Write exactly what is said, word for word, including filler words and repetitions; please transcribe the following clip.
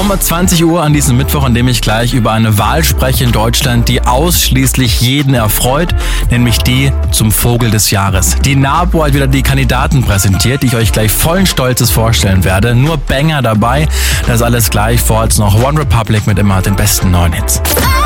Um zwanzig Uhr an diesem Mittwoch, an dem ich gleich über eine Wahl spreche in Deutschland, die ausschließlich jeden erfreut, nämlich die zum Vogel des Jahres. Die NABU hat wieder die Kandidaten präsentiert, die ich euch gleich vollen Stolzes vorstellen werde. Nur Banger dabei, das alles gleich, vor als noch One Republic mit immer den besten neuen Hits.